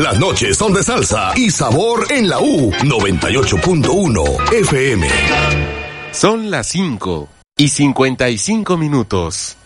Las noches son de salsa y sabor en la U 98.1 FM. Son las 5:55.